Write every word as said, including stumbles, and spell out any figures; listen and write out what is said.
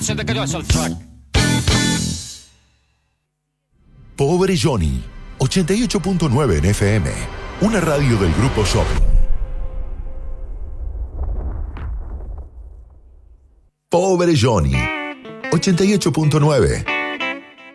Se te cayó el soundtrack. Pobre Johnny, ochenta y ocho punto nueve en F M, una radio del Grupo Shopping. Pobre Johnny, ochenta y ocho punto nueve.